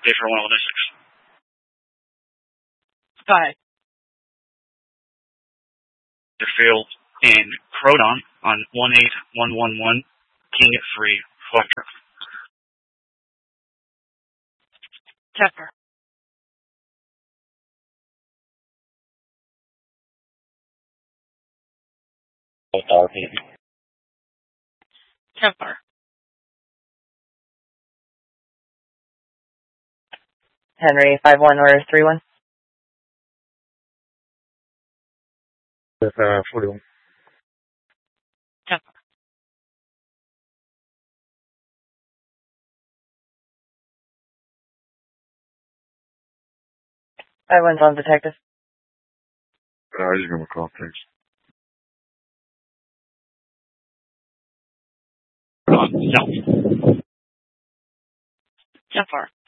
Day for 106. Hi. The field in Croton on 18111 King 3 Foxtrot. Chester. Kepler. Henry, 5-1 or 3-1? 41. Kepler. 5-1's on detective. He's going to call, thanks. South. Kepler.